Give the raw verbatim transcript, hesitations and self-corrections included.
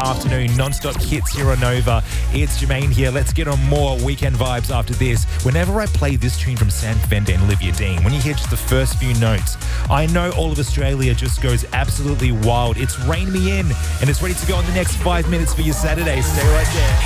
afternoon. Non-stop hits here on Nova. It's Jermaine here. Let's get on more weekend vibes after this. Whenever I play this tune from Sam Fender and Olivia Dean, when you hear just the first few notes, I know all of Australia just goes absolutely wild. It's Rain Me In, and it's ready to go in the next five minutes for your Saturday. Stay right there.